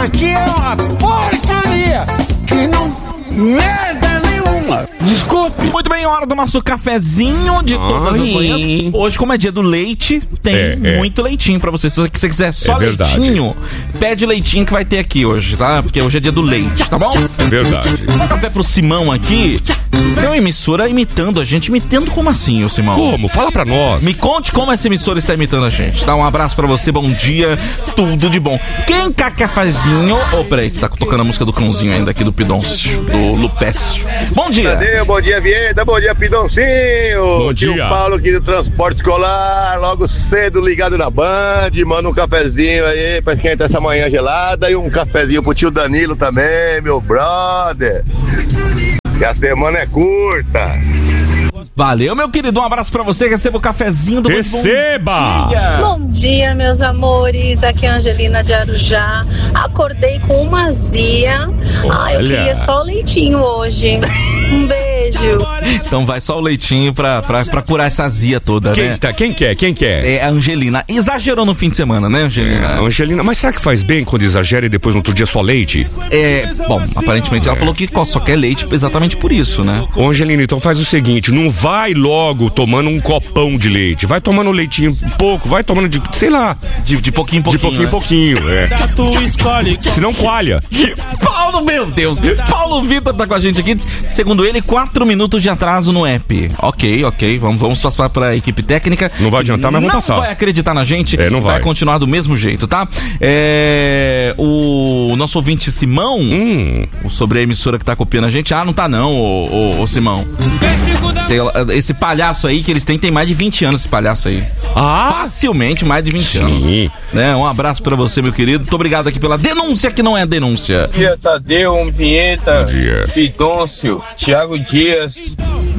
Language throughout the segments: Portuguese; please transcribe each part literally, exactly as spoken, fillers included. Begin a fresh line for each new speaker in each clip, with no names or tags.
aqui é uma porcaria que não merda nenhuma. Desculpe.
Muito bem, hora do nosso cafezinho de todas
Ai.
as manhãs. Hoje, como é dia do leite, tem
É, é.
muito leitinho pra você. Se você quiser só
É verdade.
leitinho, pede leitinho que vai ter aqui hoje, tá? Porque hoje é dia do leite, tá bom?
É verdade.
Um café pro Simão aqui. Você tem uma emissora imitando a gente. Imitando como assim, ô Simão?
Como? Fala pra nós.
Me conte como essa emissora está imitando a gente. Dá um abraço pra você, bom dia, tudo de bom. Quem quer cafezinho? Ô, oh, peraí, que tá tocando a música do cãozinho ainda aqui do Pidoncio, do Lupécio. Bom dia.
Cadê? Bom dia, Vieda. Bom dia, Pidoncinho.
Bom dia.
Tio Paulo aqui do transporte escolar, logo cedo ligado na Band. Manda um cafezinho aí pra esquentar essa manhã gelada e um cafezinho pro tio Danilo também, meu brother. Que a semana é curta.
Valeu, meu querido. Um abraço pra você. Receba o cafezinho do
Receba!
Bom dia.
Bom dia, meus amores. Aqui é a Angelina de Arujá. Acordei com uma azia. Ah, eu
Olha.
queria só o leitinho hoje. Um beijo.
Então vai só o leitinho pra, pra, pra curar essa azia toda,
Quem,
né?
tá, quem quer? Quem quer?
É a Angelina. Exagerou no fim de semana, né, Angelina?
É, Angelina, mas será que faz bem quando exagera e depois no outro dia só leite?
É, bom, aparentemente ela falou que só quer leite exatamente por isso, né?
Ô, Angelina, então faz o seguinte, não vai logo tomando um copão de leite, vai tomando leitinho um pouco, vai tomando de, sei lá,
De, de pouquinho em
de
pouquinho.
pouquinho em pouquinho, é. Senão coalha.
Paulo, meu Deus! Paulo Vitor tá com a gente aqui. Segundo ele, quatro minutos de atraso no app. Ok, ok. Vamos, vamos passar pra equipe técnica.
Não vai adiantar, mas vamos
não
passar.
Não vai acreditar na gente.
É, não vai.
Vai continuar do mesmo jeito, tá? É, o nosso ouvinte Simão,
Hum.
sobre a emissora que tá copiando a gente. Ah, não tá não, ô, ô, ô Simão. Tem- Esse palhaço aí que eles têm, tem mais de vinte anos, esse palhaço aí.
Ah,
Facilmente mais de vinte
sim.
anos. Né? Um abraço pra você, meu querido. Muito obrigado aqui pela denúncia que não é denúncia.
Bom dia, Tadeu, Vinheta,
Bom dia.
Pidoncio, Thiago Dias.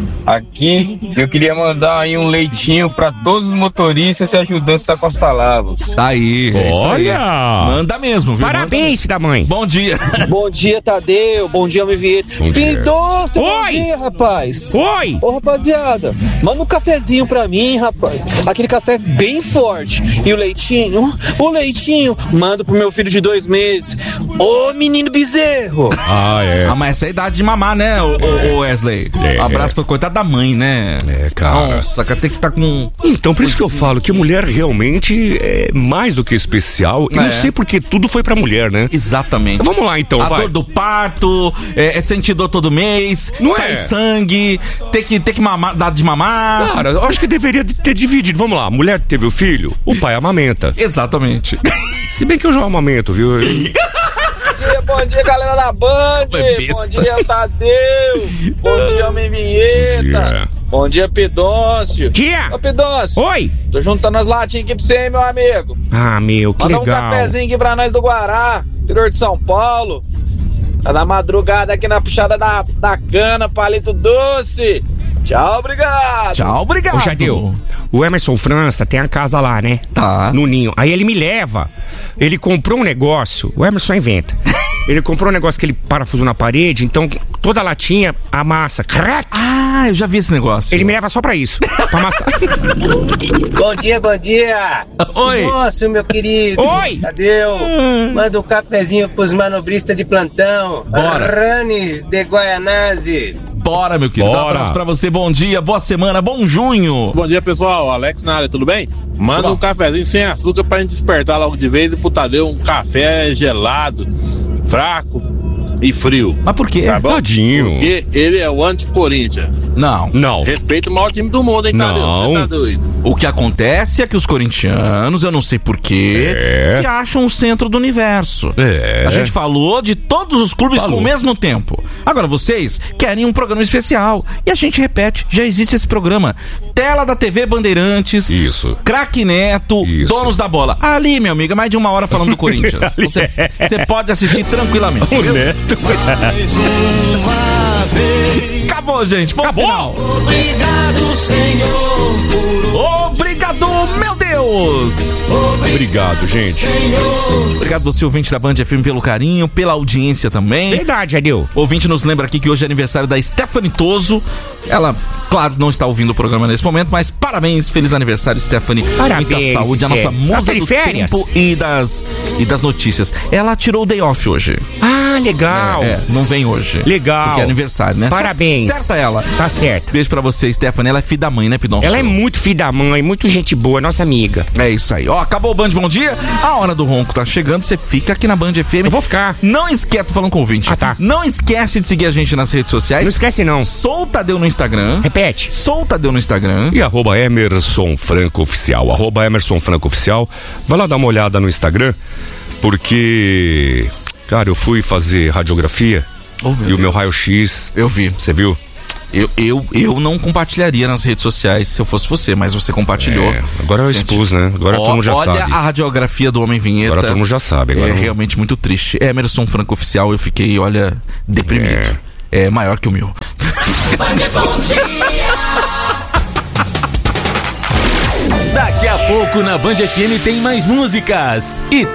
Aqui, eu queria mandar aí um leitinho pra todos os motoristas e ajudantes da Costa Lavos.
Tá aí. é isso aí.
Olha!
Manda mesmo, viu?
Parabéns, filho da mãe.
Manda- Bom dia.
Bom dia, Tadeu. Bom dia, Mivieta.
Bom dia.
Pidoncio, bom
Oi.
dia, rapaz.
Oi!
Ô, rapaziada, manda um cafezinho pra mim, rapaz. Aquele café bem forte. E o leitinho? O leitinho, manda pro meu filho de dois meses. Ô, menino bezerro.
Ah, é.
Ah, mas essa é a idade de mamar, né, o, o Wesley?
É.
Um abraço pra coitado da mãe, né?
É, cara.
Nossa, cara, tem que estar com...
Então, por isso que eu falo que mulher realmente é mais do que especial. E
É.
não sei porque tudo foi pra mulher, né?
Exatamente.
Vamos lá, então,
A
vai.
dor do parto, é, é sentir dor todo mês,
Não
sai
é?
sangue, ter que, ter que mamar, dar de mamar.
Cara, eu acho que deveria ter dividido. Vamos lá, a mulher teve o filho, o pai amamenta.
Exatamente.
Se bem que eu já amamento, viu?
Bom dia, bom dia, galera da Band.
Foi besta.
Bom dia, Tadeu. Bom dia, Homem Vinheta.
dia.
Bom dia, Pidoncio.
Tia!
Ô, Pidoncio,
Oi!
tô juntando as latinhas aqui pra você, hein, meu amigo.
Ah, meu, que
Manda um
legal.
cafezinho aqui pra nós do Guará, interior de São Paulo. Tá na madrugada aqui na puxada da, da cana, palito doce. Tchau, obrigado.
Tchau, obrigado.
Ô, Jadeu, o Emerson França tem a casa lá, né?
Tá.
No ninho. Aí ele me leva. Ele comprou um negócio. O Emerson inventa. Ele comprou um negócio que ele parafusa na parede, então toda latinha amassa. Crack!
Ah, eu já vi esse negócio.
Ele me leva só pra isso. Pra amassar.
Bom dia, bom dia.
Oi.
Nossa, meu querido.
Oi.
Tadeu. Manda um cafezinho pros manobristas de plantão.
Bora.
Ranes de Guaianazes.
Bora, meu querido. Um
Bora.
abraço pra você. Bom dia, boa semana, bom junho.
Bom dia, pessoal. Alex na área, tudo bem? Manda
Tudo
um
bom.
cafezinho sem açúcar pra gente despertar logo de vez e pro Tadeu um café gelado, fraco e frio.
Mas por quê?
Tá bom?
Tadinho.
Porque ele é o anti-Corinthians.
Não.
Não.
Respeita o maior time do mundo, hein, Tadeu?
Não.
Você tá doido?
O que acontece é que os corintianos, eu não sei porquê,
É.
se acham o centro do universo.
É.
A gente falou de todos os clubes
Falou.
com o mesmo tempo. Agora, vocês querem um programa especial. E a gente repete, já existe esse programa. Tela da T V Bandeirantes.
Isso.
Craque Neto,
Isso.
Donos da Bola. Ali, meu amigo, é mais de uma hora falando do Corinthians. Você, você pode assistir tranquilamente.
O
viu?
Neto.
Acabou, gente. Bom
Acabou.
final.
Obrigado, Senhor, por
Obrigado, meu Deus. Deus!
Obrigado, gente.
Obrigado você, ouvinte da Band F M, pelo carinho, pela audiência também.
Verdade, Adil.
O ouvinte nos lembra aqui que hoje é aniversário da Stephanie Toso. Ela, claro, não está ouvindo o programa nesse momento, mas parabéns, feliz aniversário, Stephanie.
Parabéns,
muita saúde, a nossa musa do tempo e das, e das notícias. Ela tirou o day off hoje.
Ah, legal.
É, é, não vem hoje.
Legal.
Porque é aniversário, né?
Parabéns.
Certa ela.
Tá certo.
Beijo pra você, Stephanie. Ela é filha da mãe, né, Pidoncio?
Ela é muito filha da mãe, muito gente boa, nossa amiga.
É isso aí. Ó, acabou o Band Bom Dia. A hora do ronco tá chegando. Você fica aqui na Band F M.
Eu vou ficar.
Não esquece, tô falando com o ouvinte.
Ah, tá.
Não esquece de seguir a gente nas redes sociais.
Não esquece, não.
Sou Tadeu no Instagram.
Repete.
Sou Tadeu no Instagram.
E arroba Emerson Franco Oficial. Arroba Emerson Franco Oficial. Vai lá dar uma olhada no Instagram, porque, cara, eu fui fazer radiografia
Oh, meu
e
Deus.
o meu raio-x.
Eu vi.
Você viu?
Eu, eu, eu não compartilharia nas redes sociais se eu fosse você, mas você compartilhou.
É, agora eu
Gente,
expus, né? Agora
ó,
todo mundo já
olha
sabe.
a radiografia do Homem Vinheta.
Agora todo mundo já sabe. Agora
É
não...
realmente muito triste. Emerson Franco Oficial, eu fiquei, olha, deprimido. É, é maior que o meu.
Daqui a pouco na Band F M tem mais músicas. E